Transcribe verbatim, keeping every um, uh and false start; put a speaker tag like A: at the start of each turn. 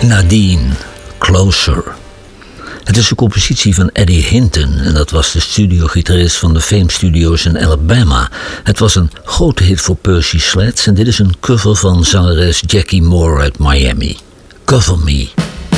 A: Nadine, Closer. Het is een compositie van Eddie Hinton en dat was de studiogitarist van de Fame Studios in Alabama. Het was een grote hit voor Percy Sledge en dit is een cover van zangeres Jackie Moore uit Miami. Cover Me.